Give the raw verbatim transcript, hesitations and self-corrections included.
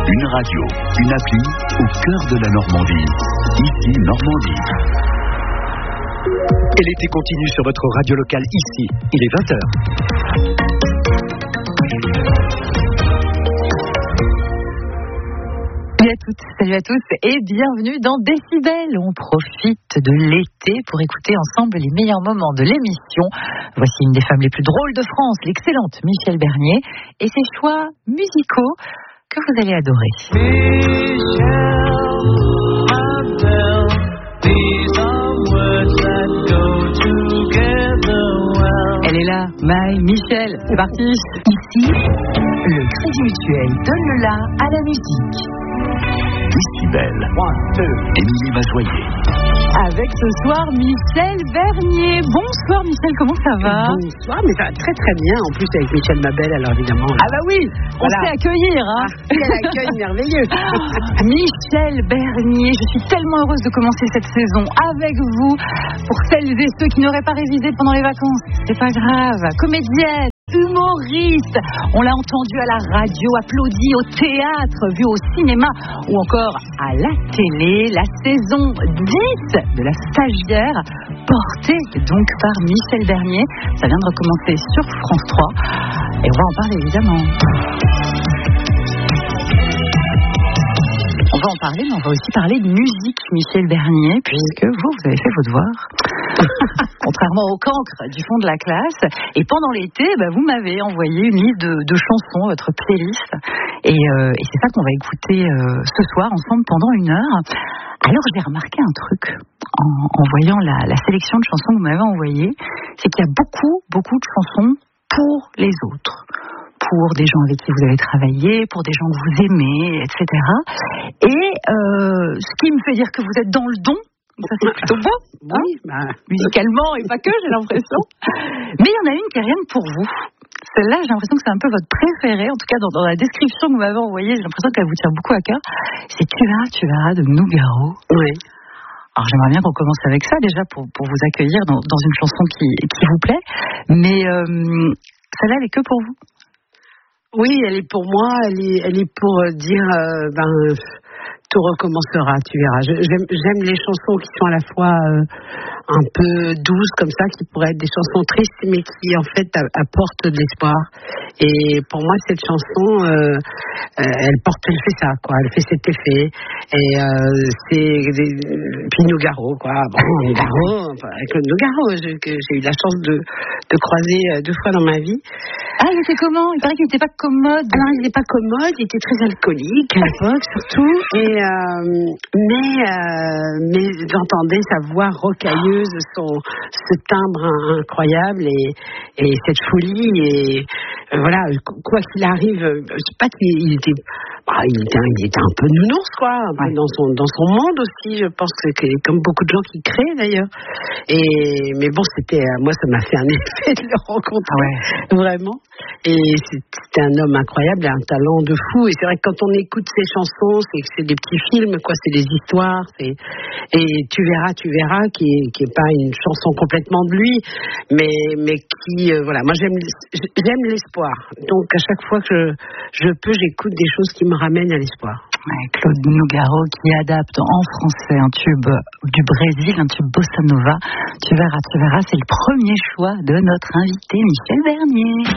Une radio, une appli au cœur de la Normandie. Ici Normandie. Et l'été continue sur votre radio locale ici. Il est vingt heures. Salut à toutes, salut à tous et bienvenue dans Décibel. On profite de l'été pour écouter ensemble les meilleurs moments de l'émission. Voici une des femmes les plus drôles de France, l'excellente Michel Bernier et ses choix musicaux que vous allez adorer. Elle est là, Maï, Michel, c'est parti. Ici, le Crédit Mutuel donne le la à la musique. Décibel. Émilie Mazoyer. Avec ce soir Michel Bernier. Bonsoir Michel, comment ça va? Bonsoir, mais ça va très très bien. En plus avec Michel Mabel, alors évidemment. Ah bah oui, on voilà. sait accueillir. Hein. Ah, quel accueil merveilleux. Michel Bernier, je suis tellement heureuse de commencer cette saison avec vous. Pour celles et ceux qui n'auraient pas révisé pendant les vacances, c'est pas grave. Comédienne, humoriste, on l'a entendu à la radio, applaudi au théâtre, vu au cinéma ou encore à la télé. La saison dix de La Stagiaire, portée donc par Michel Bernier. Ça vient de recommencer sur France trois et on va en parler évidemment. On va en parler, mais on va aussi parler de musique, Michel Bernier, puisque vous, vous avez fait vos devoirs. Contrairement au cancre du fond de la classe. Et pendant l'été, bah, vous m'avez envoyé une liste de, de chansons, votre playlist. Et, euh, et c'est ça qu'on va écouter euh, ce soir ensemble pendant une heure. Alors j'ai remarqué un truc en, en voyant la, la sélection de chansons que vous m'avez envoyées, c'est qu'il y a beaucoup, beaucoup de chansons pour les autres. Pour des gens avec qui vous avez travaillé, pour des gens que vous aimez, et cetera. Et euh, ce qui me fait dire que vous êtes dans le don. Ça, c'est plutôt beau, hein, oui, bah... musicalement et pas que, j'ai l'impression. Mais il y en a une qui est rien que pour vous. Celle-là, j'ai l'impression que c'est un peu votre préférée. En tout cas, dans, dans la description que vous m'avez envoyée, j'ai l'impression qu'elle vous tient beaucoup à cœur. C'est Tu verras, tu verras de Nougaro. Oui. Alors, j'aimerais bien qu'on commence avec ça, déjà, pour, pour vous accueillir dans, dans une chanson qui, qui vous plaît. Mais euh, celle-là, elle est que pour vous. Oui, elle est pour moi, elle est, elle est pour dire, euh, ben, tout recommencera, tu verras. Je, j'aime, j'aime les chansons qui sont à la fois euh, un peu douces comme ça, qui pourraient être des chansons tristes, mais qui en fait apportent de l'espoir. Et pour moi, cette chanson, euh, elle porte, elle fait ça, quoi. Elle fait cet effet. Et euh, c'est des, puis Nougaro, quoi. Bon, Nougaro, enfin, avec le Nougaro, j'ai, j'ai eu la chance de, de croiser deux fois dans ma vie. Ah, il était comment? Il paraît qu'il n'était pas commode. Alors, il n'était pas commode, il était très alcoolique à l'époque, surtout. Et euh, mais euh, mais j'entendais sa voix rocailleuse, son ce timbre incroyable et et cette folie et euh, voilà, quoi qu'il arrive, je sais pas qu'il était. Bah, il, était, il était un peu nounours, quoi, un peu ouais. dans son dans son monde aussi. Je pense que, que comme beaucoup de gens qui créent d'ailleurs. Et mais bon, c'était moi, ça m'a fait un effet de le rencontrer, ah ouais. vraiment. Et c'était un homme incroyable, un talent de fou. Et c'est vrai que quand on écoute ses chansons, c'est que c'est des petits films, quoi, c'est des histoires. C'est et tu verras, tu verras, qui est qui est pas une chanson complètement de lui, mais mais qui euh, voilà. Moi, j'aime j'aime l'espoir. Donc à chaque fois que je, je peux, j'écoute des choses qui me ramène à l'espoir. Ouais, Claude Nougaro qui adapte en français un tube du Brésil, un tube bossa nova. Tu verras, tu verras, c'est le premier choix de notre invité Michel Bernier.